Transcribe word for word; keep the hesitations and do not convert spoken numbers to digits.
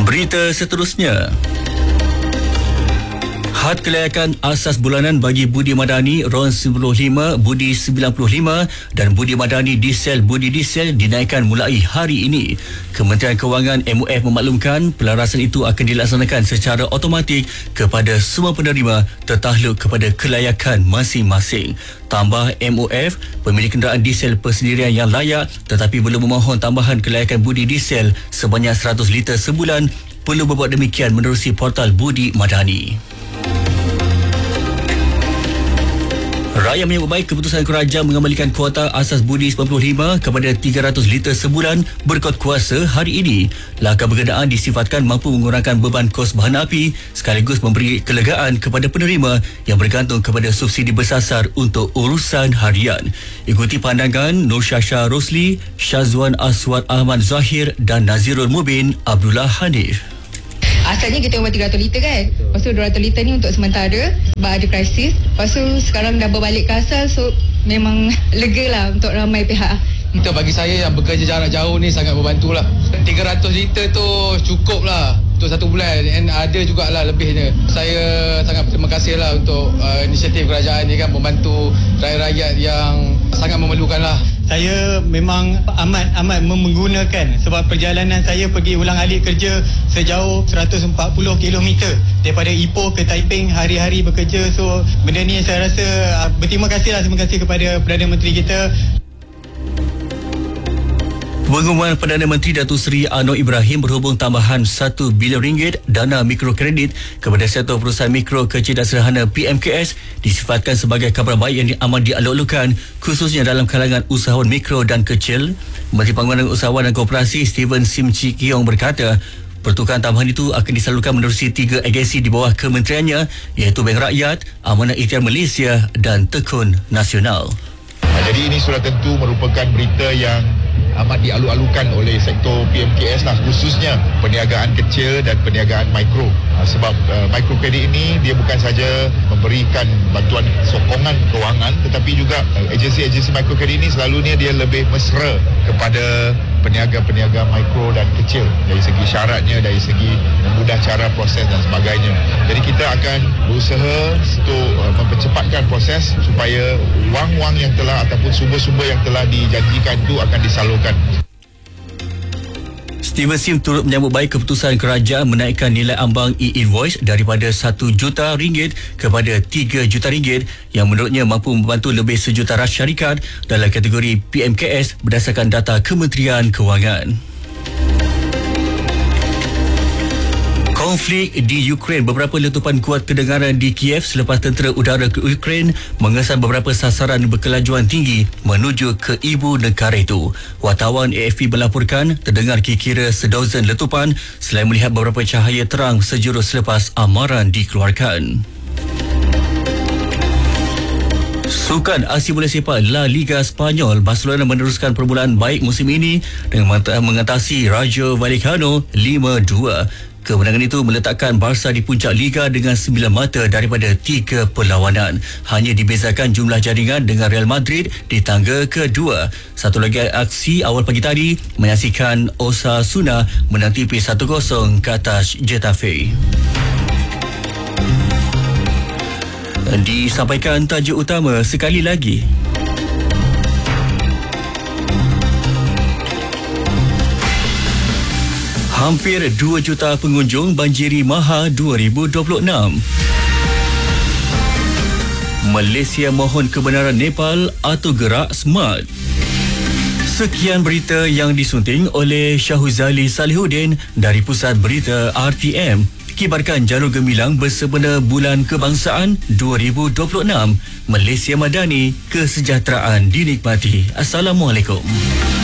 Berita seterusnya. Had kelayakan asas bulanan bagi Budi Madani R O N sembilan puluh lima, Budi sembilan puluh lima dan Budi Madani Diesel Budi Diesel dinaikkan mulai hari ini. Kementerian Kewangan M O F memaklumkan pelarasan itu akan dilaksanakan secara automatik kepada semua penerima tertakluk kepada kelayakan masing-masing. Tambah M O F, pemilik kenderaan diesel persendirian yang layak tetapi belum memohon tambahan kelayakan Budi Diesel sebanyak seratus liter sebulan perlu berbuat demikian menerusi portal Budi Madani. Rakyat menyambut baik keputusan kerajaan mengembalikan kuota asas Budi sembilan puluh lima kepada tiga ratus liter sebulan berkot kuasa hari ini. Langkah berkenaan disifatkan mampu mengurangkan beban kos bahan api sekaligus memberi kelegaan kepada penerima yang bergantung kepada subsidi bersasar untuk urusan harian. Ikuti pandangan Nur Syasha Rosli, Syazwan Aswad Ahmad Zahir dan Nazirul Mubin Abdullah Hanif. Asalnya kita buat tiga ratus liter kan. Lepas tu dua ratus liter ni untuk sementara sebab ada krisis. Lepas tu sekarang dah berbalik ke asal, so memang lega lah untuk ramai pihak. Untuk bagi saya yang bekerja jarak jauh ni sangat membantulah. tiga ratus liter tu cukup lah untuk satu bulan, dan ada jugalah lebihnya. Saya sangat berterima kasih lah untuk uh, inisiatif kerajaan ni kan, membantu rakyat-rakyat yang sangat memerlukan lah. Saya memang amat-amat menggunakan sebab perjalanan saya pergi ulang-alik kerja sejauh seratus empat puluh kilometer daripada Ipoh ke Taiping hari-hari bekerja. So benda ni saya rasa uh, berterima kasih lah, terima kasih kepada Perdana Menteri kita. Pengumuman Perdana Menteri Datuk Seri Anwar Ibrahim berhubung tambahan satu bilion ringgit dana mikrokredit kepada sektor perusahaan mikro kecil dan sederhana P M K S disifatkan sebagai khabar baik yang amat dialok-alokkan khususnya dalam kalangan usahawan mikro dan kecil. Menteri Pengurusan Usahawan dan Koperasi Steven Sim Chi Kiong berkata, pertukaran tambahan itu akan disalurkan menerusi tiga agensi di bawah kementeriannya iaitu Bank Rakyat, Amanah Ikhtiar Malaysia dan Tekun Nasional. Jadi ini sudah tentu merupakan berita yang amat dialu-alukan oleh sektor P M K S lah, khususnya perniagaan kecil dan perniagaan mikro. Sebab uh, mikrokredit ini dia bukan saja memberikan bantuan sokongan kewangan tetapi juga uh, agensi-agensi mikrokredit ini selalunya dia lebih mesra kepada peniaga-peniaga mikro dan kecil dari segi syaratnya, dari segi memudah cara proses dan sebagainya. Jadi kita akan berusaha untuk uh, mempercepatkan proses supaya wang-wang yang telah ataupun sumber-sumber yang telah dijanjikan itu akan disalurkan. Steven Sim turut menyambut baik keputusan kerajaan menaikkan nilai ambang e-invoice daripada satu juta ringgit kepada tiga juta ringgit yang menurutnya mampu membantu lebih sejuta ras syarikat dalam kategori P M K S berdasarkan data Kementerian Kewangan. Konflik di Ukraine, beberapa letupan kuat kedengaran di Kiev selepas tentera udara ke Ukraine mengesan beberapa sasaran berkelajuan tinggi menuju ke ibu negara itu. Wartawan A F P melaporkan terdengar kira-kira sedozen letupan selain melihat beberapa cahaya terang sejurus selepas amaran dikeluarkan. Sukan Asia Bola Sepak La Liga Spanyol, Barcelona meneruskan permulaan baik musim ini dengan mengatasi Rayo Vallecano lima dua. Kemenangan itu meletakkan Barca di puncak Liga dengan sembilan mata daripada tiga perlawanan. Hanya dibezakan jumlah jaringan dengan Real Madrid di tangga kedua. Satu lagi aksi awal pagi tadi menyaksikan Osasuna menang tipis satu kosong ke atas Getafe. Disampaikan tajuk utama sekali lagi. Hampir dua juta pengunjung banjiri Maha dua ribu dua puluh enam. Malaysia mohon kebenaran Nepal atau gerak smart. Sekian berita yang disunting oleh Syahuzali Salihuddin dari Pusat Berita R T M. Kibarkan jalur gemilang bersempena Bulan Kebangsaan dua ribu dua puluh enam. Malaysia Madani, kesejahteraan dinikmati. Assalamualaikum.